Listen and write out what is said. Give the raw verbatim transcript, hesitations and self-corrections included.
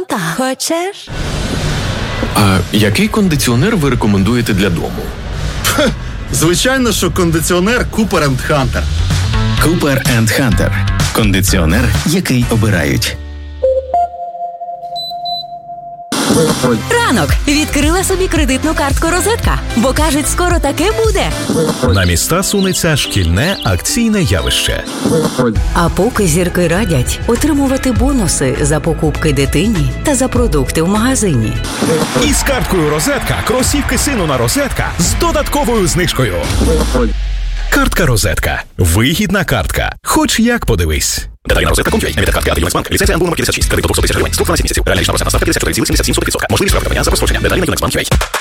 Фанта хочеш? А який кондиціонер ви рекомендуєте для дому? Хе, звичайно, що кондиціонер Cooper енд Hunter. Cooper енд Hunter. Кондиціонер, який обирають. Ранок. Відкрила собі кредитну картку «Розетка». Бо, кажуть, скоро таке буде. На міста сунеться шкільне акційне явище. А поки зірки радять отримувати бонуси за покупки дитині та за продукти в магазині. І з карткою «Розетка» кросівки сину на «Розетка» з додатковою знижкою. Картка «Розетка». Вигідна картка. Хоч як подивись. Деталі на розетка точка ком ю а. Емітент картки «Юнексбанк». Ліцензія МБУ номер п'ятдесят шість. Кредит до двохсот тисяч гривень. Строк дванадцять місяців. Реальна річна процентна ставка п'ятдесят чотири цілих сімдесят сім сотих відсотка. Можливість передавання за прострочення. Деталі на юнексбанк точка ю а.